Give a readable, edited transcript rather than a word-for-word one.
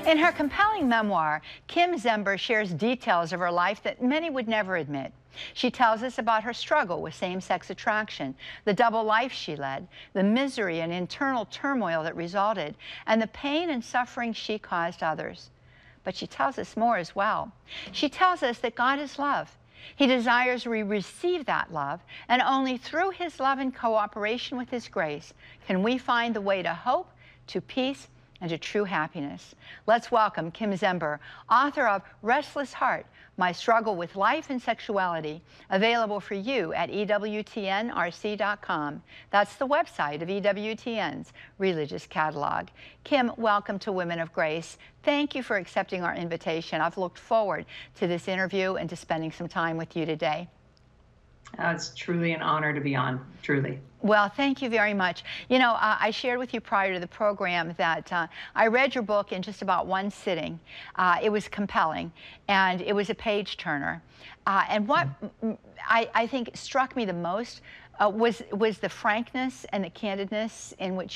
In her compelling memoir, Kim Zember shares details of her life that many would never admit. She tells us about her struggle with same-sex attraction, the double life she led, the misery and internal turmoil that resulted, and the pain and suffering she caused others. But she tells us more as well. She tells us that God is love. He desires we receive that love, and only through His love and cooperation with His grace can we find the way to hope, to peace, and to true happiness. Let's welcome Kim Zember, author of Restless Heart, My Struggle with Life and Sexuality, available for you at EWTNRC.com. That's the website of EWTN's religious catalog. Kim, welcome to Women of Grace. Thank you for accepting our invitation. I've looked forward to this interview and to spending some time with you today. It's truly an honor to be on, truly. Well, thank you very much. You know, I shared with you prior to the program that I read your book in just about one sitting. It was compelling, and it was a page-turner. And what I think struck me the most was the frankness and the candidness in which